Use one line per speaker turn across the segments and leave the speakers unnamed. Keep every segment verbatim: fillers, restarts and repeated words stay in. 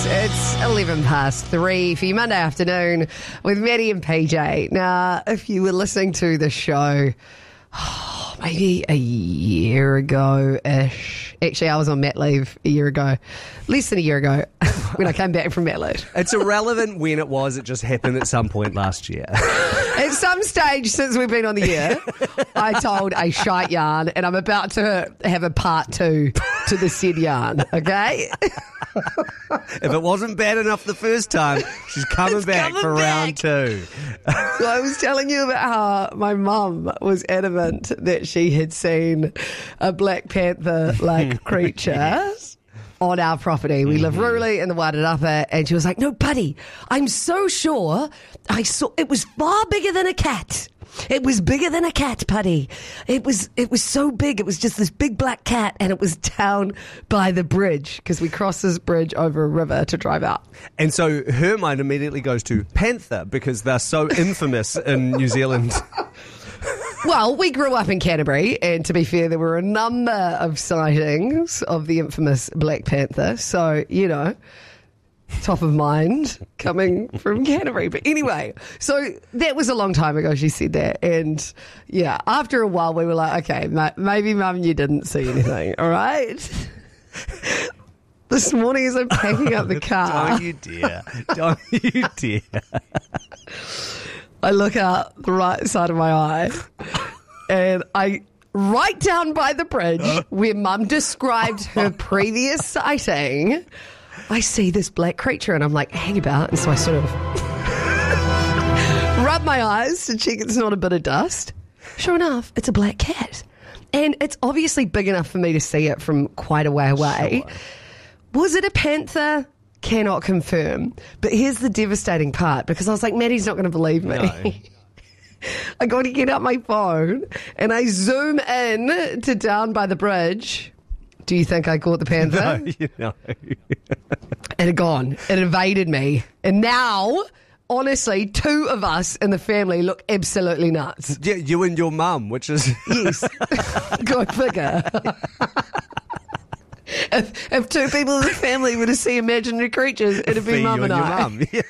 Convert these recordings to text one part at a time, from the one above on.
It's eleven past three for your Monday afternoon with Maddie and P J. Now, if you were listening to the show oh, maybe a year ago-ish. Actually, I was on mat leave a year ago. Less than a year ago when I came back from mat leave.
It's irrelevant when it was. It just happened at some point last year.
At some stage since we've been on the air, I told a shite yarn, and I'm about to have a part two to the said yarn, okay?
If it wasn't bad enough the first time, she's coming
It's
back
coming
for
back.
round two.
So I was telling you about how my mum was adamant that she had seen a Black Panther-like creature
Yes.
on our property. We live rurally in the Wairarapa, and she was like, no, buddy, I'm so sure I saw, it was far bigger than a cat. It was bigger than a cat, Putty. It was it was so big. It was just this big black cat, and it was down by the bridge because we crossed this bridge over a river to drive out.
And so her mind immediately goes to panther because they're so infamous in New Zealand.
Well, we grew up in Canterbury, and to be fair, there were a number of sightings of the infamous Black Panther. So, you know, top of mind coming from Canterbury. But anyway, so that was a long time ago she said that. And yeah, after a while we were like, okay, ma- maybe Mum, you didn't see anything, all right? This morning as I'm packing up the car,
Don't you dare. Don't you dare.
I look out the right side of my eye and I, right down by the bridge where Mum described her previous sighting, I see this black creature and I'm like, hang about. And so I sort of rub my eyes to check it's not a bit of dust. Sure enough, it's a black cat. And it's obviously big enough for me to see it from quite a way away.
Sure.
Was it a panther? Cannot confirm. But here's the devastating part, because I was like, Maddie's not going to believe me.
No.
I got to get out my phone and I zoom in to down by the bridge. Do you think I caught the panther?
No, you know.
It had gone. It evaded me. And now, honestly, two of us in the family look absolutely nuts.
Yeah, you and your mum, which is...
Yes. Go figure. If, if two people in the family were to see imaginary creatures, it'd be
you
Mum and
and your
I.
mum. Yeah.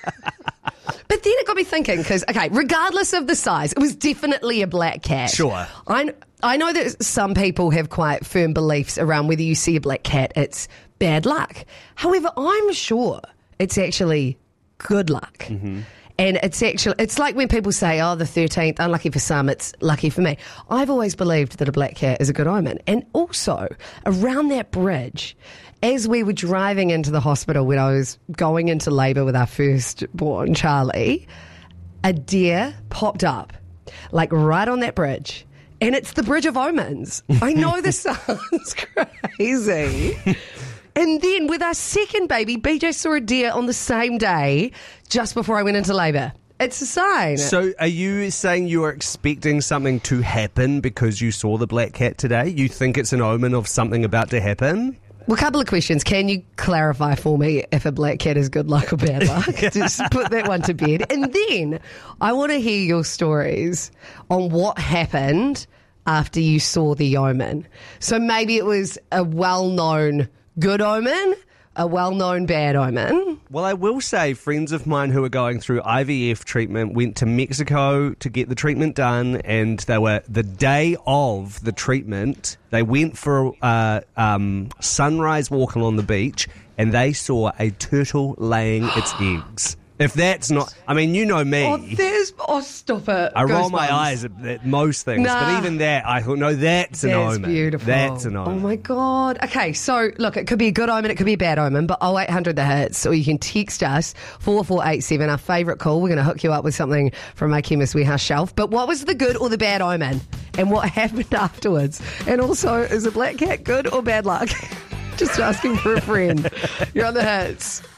But then it got me thinking, because, okay, regardless of the size, it was definitely a black cat.
Sure.
I, I know that some people have quite firm beliefs around whether you see a black cat, it's bad luck. However, I'm sure it's actually good luck. Mm-hmm. And it's actually, it's like when people say, oh, the thirteenth, unlucky for some, it's lucky for me. I've always believed that a black cat is a good omen. And also, around that bridge, as we were driving into the hospital when I was going into labour with our firstborn, Charlie, a deer popped up, like right on that bridge. And it's the Bridge of Omens. I know this sounds crazy. And then with our second baby, B J saw a deer on the same day just before I went into labour. It's a sign.
So are you saying you are expecting something to happen because you saw the black cat today? You think it's an omen of something about to happen?
Well, a couple of questions. Can you clarify for me if a black cat is good luck or bad luck? Just put that one to bed. And then I want to hear your stories on what happened after you saw the omen. So maybe it was a well-known good omen, a well-known bad omen.
Well, I will say friends of mine who are going through I V F treatment went to Mexico to get the treatment done, and they were, the day of the treatment, they went for a uh, um, sunrise walk along the beach, and they saw a turtle laying its eggs. If that's not, I mean, you know me.
Oh, there's, oh, stop it.
I roll
Goosebumps.
my eyes at, at most things,
Nah.
but even that, I thought, no, that's an
That's
omen.
beautiful.
That's an omen.
Oh my God. Okay, so look, it could be a good omen, it could be a bad omen, but oh eight hundred the hits, or you can text us four four eight seven, our favourite call. We're going to hook you up with something from our Chemist Warehouse shelf. But what was the good or the bad omen? And what happened afterwards? And also, is a black cat good or bad luck? Just asking for a friend. You're on the hits.